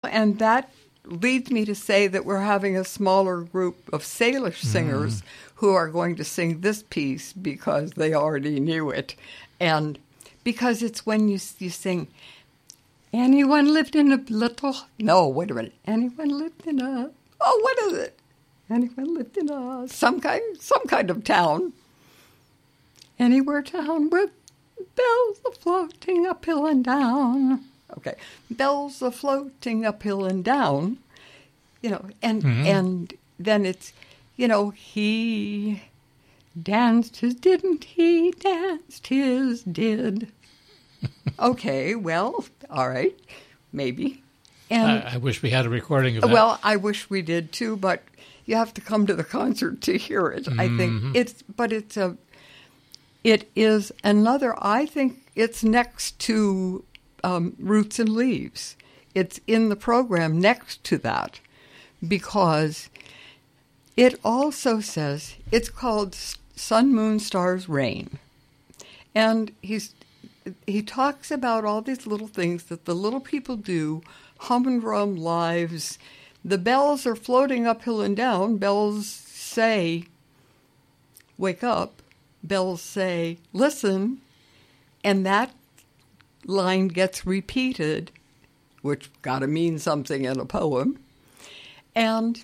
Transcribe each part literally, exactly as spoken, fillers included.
and that leads me to say that we're having a smaller group of Salish singers mm. who are going to sing this piece because they already knew it. And because it's when you you sing, anyone lived in a little... No, wait a minute. Anyone lived in a... Oh, what is it? Anyone lived in a... Some kind, some kind of town. Anywhere town with bells a-floating uphill and down. Okay. Bells a-floating uphill and down. You know, and mm-hmm. and then it's, you know, he danced his didn't he, danced his did. Okay, well, all right, maybe. And I, I wish we had a recording of that. Well, I wish we did too, but you have to come to the concert to hear it. Mm-hmm. I think it's, but it's a, it is another. I think it's next to um, Roots and Leaves. It's in the program next to that because it also says it's called Sun, Moon, Stars, Rain, and he's. He talks about all these little things that the little people do, humdrum lives. The bells are floating uphill and down. Bells say, wake up. Bells say, listen. And that line gets repeated, which got to mean something in a poem. And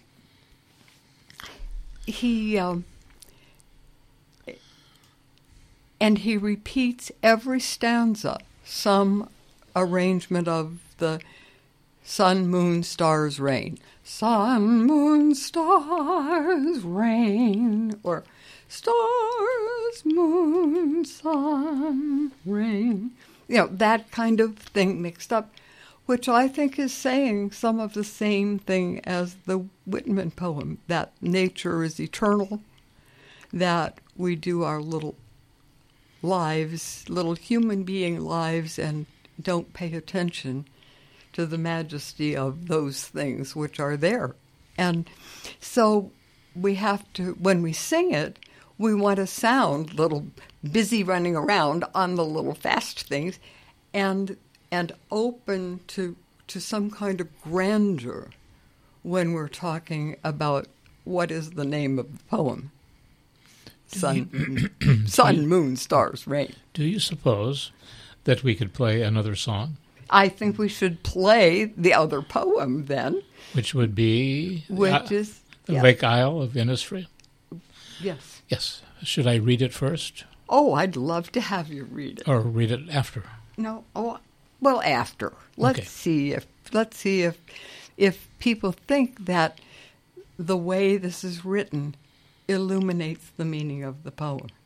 he... Um, And he repeats every stanza, some arrangement of the sun, moon, stars, rain. Sun, moon, stars, rain. Or stars, moon, sun, rain. You know, that kind of thing mixed up, which I think is saying some of the same thing as the Whitman poem, that nature is eternal, that we do our little lives, little human being lives, and don't pay attention to the majesty of those things which are there. And so we have to, when we sing it, we want to sound little busy running around on the little fast things and and open to to some kind of grandeur when we're talking about what is the name of the poem. Sun, sun, moon, stars, rain. Do you suppose that we could play another song? I think we should play the other poem then. Which would be? Which uh, is? The yeah. Lake Isle of Innisfree? Yes. Yes. Should I read it first? Oh, I'd love to have you read it. Or read it after? No. Oh, well, after. Let's okay. see if let's see if if people think that the way this is written illuminates the meaning of the poem.